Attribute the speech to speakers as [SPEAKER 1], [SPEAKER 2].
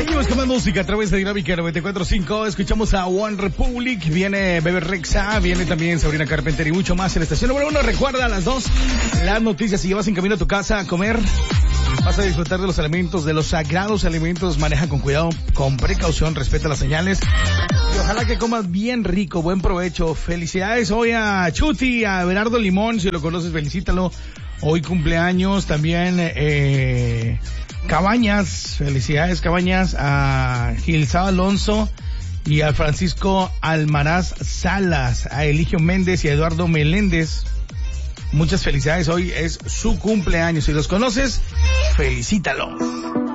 [SPEAKER 1] Seguimos con más música a través de Dinámica 94.5. Escuchamos a One Republic, viene Bebe Rexha, viene también Sabrina Carpenter y mucho más en la estación número 1. Recuerda a las 2 las noticias. Si llevas en camino a tu casa a comer, vas a disfrutar de los alimentos, de los sagrados alimentos. Maneja con cuidado, con precaución, respeta las señales. Y ojalá que comas bien rico, buen provecho. Felicidades hoy a Chuti, a Berardo Limón, si lo conoces, felicítalo. Hoy cumpleaños también, Cabañas, felicidades Cabañas, a Gilzao Alonso y a Francisco Almaraz Salas, a Eligio Méndez y a Eduardo Meléndez. Muchas felicidades, hoy es su cumpleaños. Si los conoces, felicítalos.